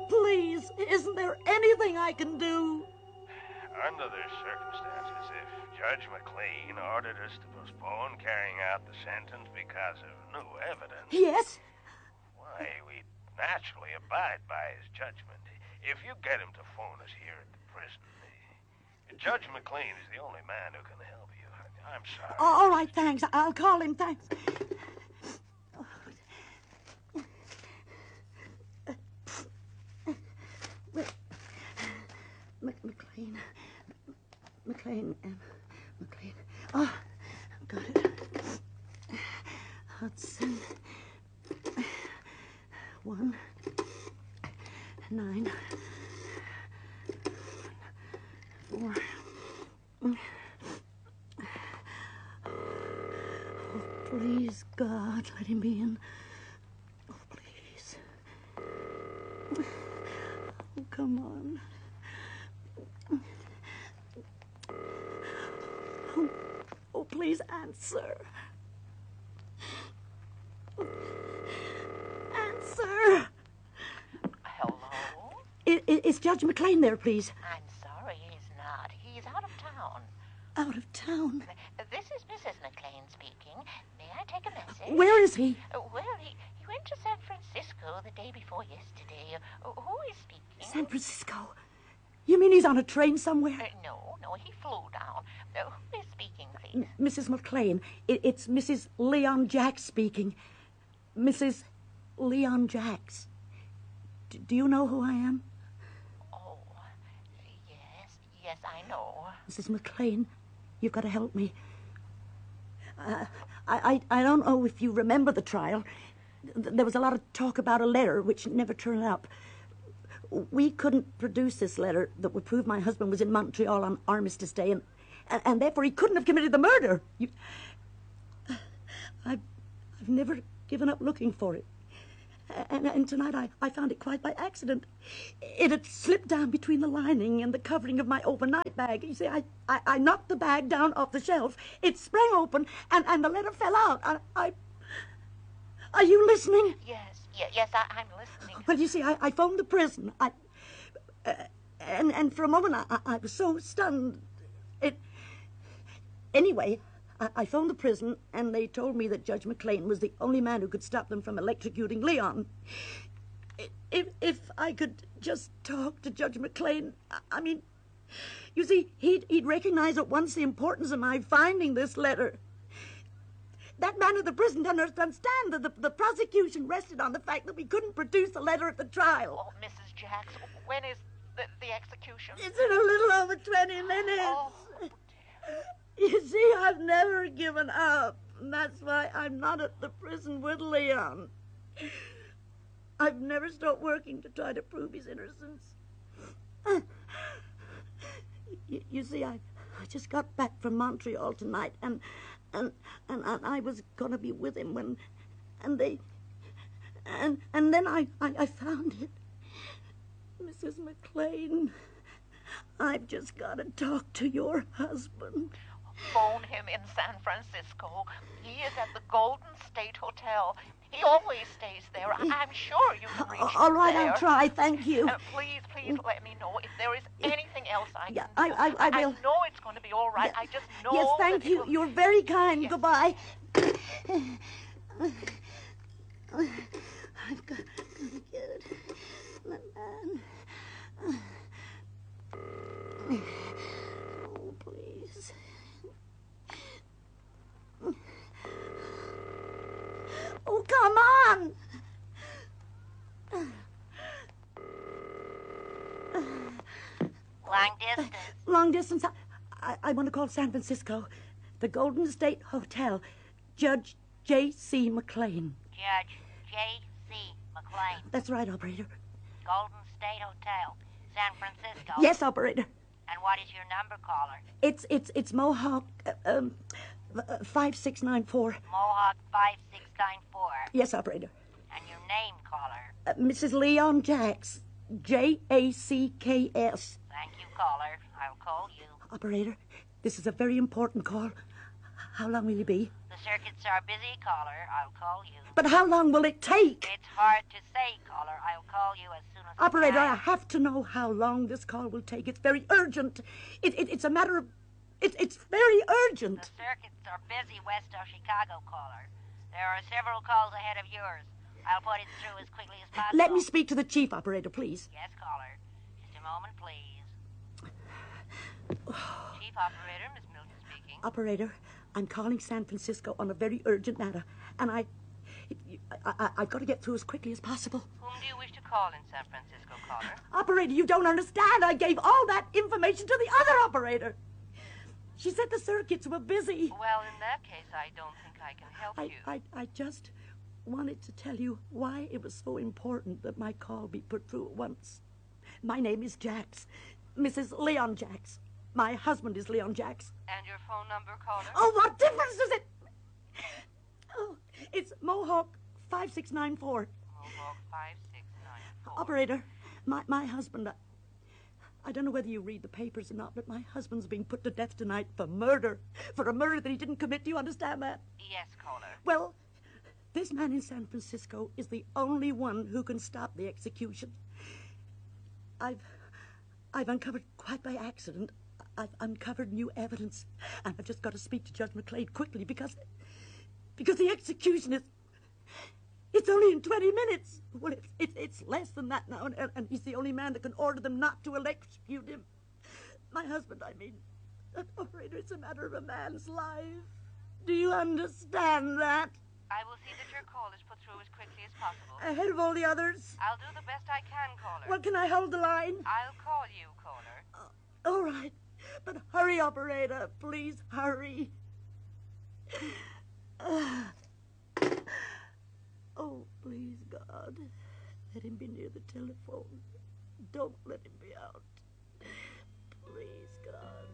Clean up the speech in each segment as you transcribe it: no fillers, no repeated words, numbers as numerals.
Please, isn't there anything I can do? Under the circumstances, if Judge McLean ordered us to postpone carrying out the sentence because of new evidence... Yes? Why, we'd naturally abide by his judgment. If you get him to phone us here at the prison, Judge McLean is the only man who can help you. I'm sorry. All right, thanks. I'll call him, thanks. McLean. Oh, got it. Hudson. 1, 9, 4. Oh, please, God, let him be in. Oh, please. Oh, come on. Oh, please answer. Answer. Hello? Is Judge McLean there, please? I'm sorry, he's not. He's out of town. Out of town? This is Mrs. McLean speaking. May I take a message? Where is he? Well, he went to San Francisco the day before yesterday. Who is speaking? San Francisco? You mean he's on a train somewhere? No, he flew down. Who is speaking, please? Mrs. McLean. It's Mrs. Leon Jacks speaking. Mrs. Leon Jacks. Do you know who I am? Oh, yes, I know. Mrs. McLean, you've got to help me. I don't know if you remember the trial. There was a lot of talk about a letter which never turned up. We couldn't produce this letter that would prove my husband was in Montreal on Armistice Day, and therefore he couldn't have committed the murder. I've never given up looking for it. And tonight I found it quite by accident. It had slipped down between the lining and the covering of my overnight bag. You see, I knocked the bag down off the shelf. It sprang open, and the letter fell out. Are you listening? Yes, I'm listening. Well, you see, I phoned the prison. And for a moment I was so stunned. Anyway, I phoned the prison, and they told me that Judge McLean was the only man who could stop them from electrocuting Leon. If I could just talk to Judge McLean, I mean, you see, he'd recognize at once the importance of my finding this letter. That man at the prison doesn't understand that the prosecution rested on the fact that we couldn't produce the letter at the trial. Oh, Mrs. Jacks, when is the execution? It's in a little over 20 minutes. Oh, You see, I've never given up. And that's why I'm not at the prison with Leon. I've never stopped working to try to prove his innocence. You see, I just got back from Montreal tonight, and I was going to be with him when... And then I found it. Mrs. McLean, I've just got to talk to your husband. Phone him in San Francisco. He is at the Golden State Hotel. He always stays there. I'm sure you can reach him All right, there. I'll try. Thank you. Please let me know if there is anything else I can do. I will. I know it's going to be all right. I just know. Yes, thank you. Will... You're very kind. Yes. Goodbye. I've got to get it. My man. Oh, please. Oh, come on! Long distance. Long distance. I want to call San Francisco. The Golden State Hotel. Judge J.C. McLean. Judge J.C. McLean. That's right, operator. Golden State Hotel, San Francisco. Yes, operator. And what is your number, caller? It's Mohawk 5694. Mohawk 5694. Yes, operator. And your name, caller? Mrs. Leon Jacks. Jacks. Thank you, caller. I'll call you. Operator, this is a very important call. How long will you be? The circuits are busy, caller. I'll call you. But how long will it take? It's hard to say, caller. I'll call call you as soon as Operator, I I can. have to know how long this call will take. It's very urgent. It's a matter of... It's very urgent. The circuits are busy west of Chicago, caller. There are several calls ahead of yours. I'll put it through as quickly as possible. Let me speak to the chief, operator, please. Yes, caller. Just a moment, please. Chief operator, Miss Milton speaking. Operator, I'm calling San Francisco on a very urgent matter, and I've got to get through as quickly as possible. Whom do you wish to call in San Francisco, caller? Operator, you don't understand. I gave all that information to the other operator. She said the circuits were busy. Well, in that case, I don't think I can help you. I just wanted to tell you why it was so important that my call be put through at once. My name is Jax, Mrs. Leon Jax. My husband is Leon Jax. And your phone number, caller? Oh, what difference does it... Oh, it's Mohawk 5694. Mohawk 5694. Operator, my husband... I don't know whether you read the papers or not, but my husband's being put to death tonight for murder. For a murder that he didn't commit. Do you understand that? Yes, caller. Well, this man in San Francisco is the only one who can stop the execution. I've uncovered, quite by accident, I've uncovered new evidence. And I've just got to speak to Judge McClane quickly because the execution is... It's only in 20 minutes. Well, it's less than that now, and he's the only man that can order them not to electrocute him. My husband, I mean. Operator, it's a matter of a man's life. Do you understand that? I will see that your call is put through as quickly as possible. Ahead of all the others? I'll do the best I can, caller. Well, can I hold the line? I'll call you, caller. All right. But hurry, operator. Please hurry. Oh, please, God, let him be near the telephone. Don't let him be out. Please, God.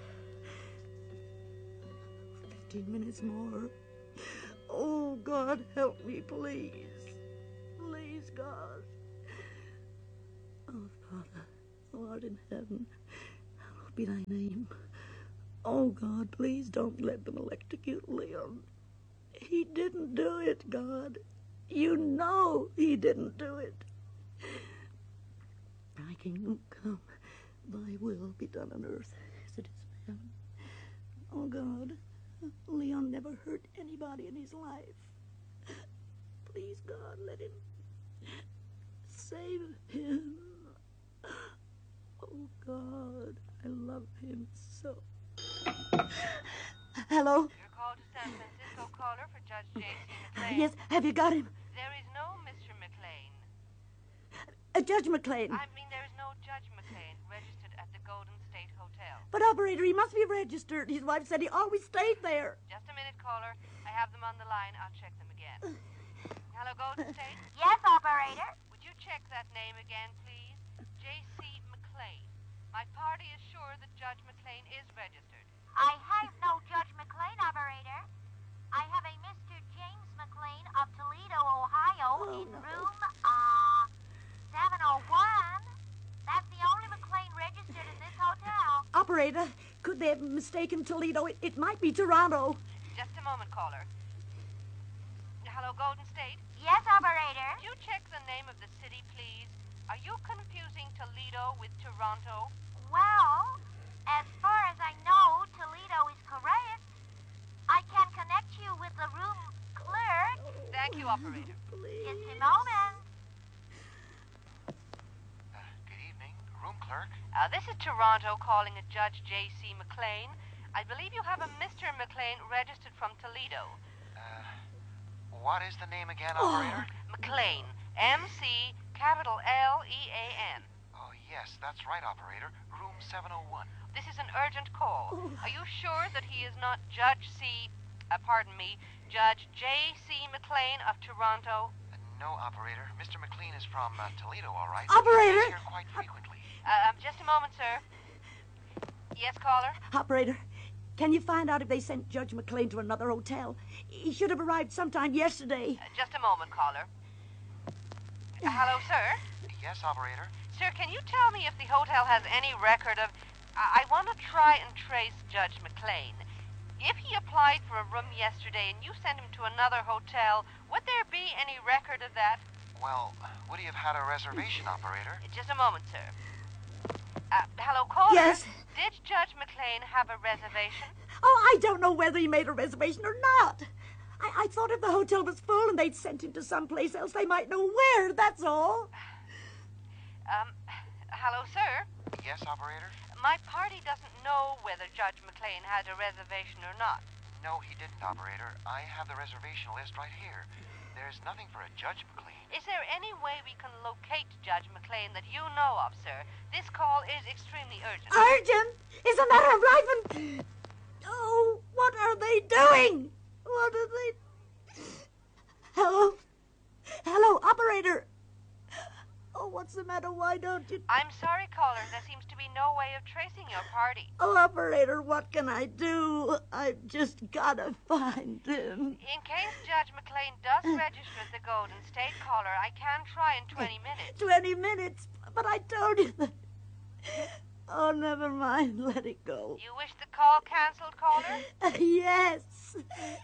15 minutes more. Oh, God, help me, please. Please, God. Oh, Father, who art in heaven, hallowed be thy name. Oh, God, please don't let them electrocute Leon. He didn't do it, God. You know he didn't do it. Thy kingdom come, thy will be done on earth as it is in heaven. Oh, God, Leon never hurt anybody in his life. Please, God, let him save him. Oh, God, I love him so. Hello? Your call to San Francisco, caller, for Judge J.C. McClane. Yes, have you got him? There is no Mr. McClane. Judge McClane. I mean, there is no Judge McClane registered at the Golden State Hotel. But, operator, he must be registered. His wife said he always stayed there. Just a minute, caller. I have them on the line. I'll check them again. Hello, Golden State? Yes, operator. Would you check that name again, please? J.C. McClane. My party is sure that Judge McClane is registered. I have no Judge McClane, operator. I have a Mr. James McClane of Toledo, Ohio, in room, 701. That's the only McClane registered in this hotel. Operator, could they have mistaken Toledo? It might be Toronto. Just a moment, caller. Hello, Golden State? Yes, operator. Could you check the name of the city, please? Are you confusing Toledo with Toronto? Well, as far as I know, Toledo is correct. I can connect you with the room clerk. Thank you, operator. Just a moment. Good evening, room clerk. This is Toronto calling a Judge J.C. McClane. I believe you have a Mr. McClane registered from Toledo. What is the name again, operator? McClane. M-C, capital L-E-A-N. Oh, yes, that's right, operator. Room 701. This is an urgent call. Are you sure that he is not Judge J.C. McClane of Toronto? No, operator. Mr. McLean is from Toledo, all right. Operator! He's here quite frequently. Just a moment, sir. Yes, caller? Operator, can you find out if they sent Judge McClane to another hotel? He should have arrived sometime yesterday. Just a moment, caller. Hello, sir? Yes, operator. Sir, can you tell me if the hotel has any record of... I want to try and trace Judge McClane. If he applied for a room yesterday and you sent him to another hotel, would there be any record of that? Well, would he have had a reservation, operator? Just a moment, sir. Hello, caller? Yes? Did Judge McLean have a reservation? Oh, I don't know whether he made a reservation or not. I thought if the hotel was full and they'd sent him to someplace else, they might know where, that's all. Hello, sir? Yes, operator? My party doesn't know whether Judge McLean had a reservation or not. No, he didn't, operator. I have the reservation list right here. There's nothing for a Judge McLean. Is there any way we can locate Judge McLean that you know of, sir? This call is extremely urgent. Urgent? It's a matter of life and... Oh, what are they doing? What are they... Hello? Hello, operator. Oh, what's the matter? Why don't you... I'm sorry, caller. There seems to be no way of tracing your party. Oh, operator, what can I do? I've just gotta find him. In case Judge McLean does register at the Golden State, caller, I can try in 20 minutes. 20 minutes? But I told you that... Oh, never mind. Let it go. You wish the call canceled, caller? Yes.